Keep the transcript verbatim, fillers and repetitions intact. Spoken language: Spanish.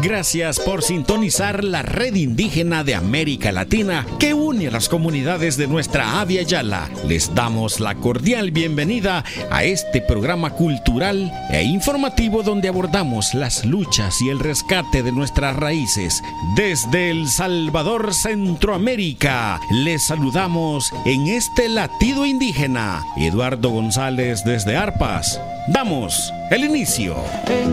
Gracias por sintonizar la red indígena de América Latina que une a las comunidades de nuestra Abya Yala. Les damos la cordial bienvenida a este programa cultural e informativo donde abordamos las luchas y el rescate de nuestras raíces. Desde El Salvador, Centroamérica, les saludamos en este latido indígena. Eduardo González desde Arpas. Damos el inicio.